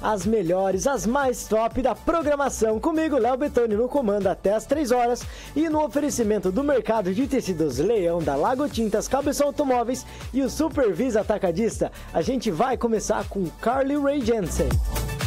as melhores, as mais top da programação. Comigo, Léo Bettoni, no comando até as 3 horas. E no oferecimento do mercado de tecidos Leão, da Lago Tintas, Cabeção Automóveis e o Supervisa Atacadista, a gente vai começar com Carly Rae Jepsen.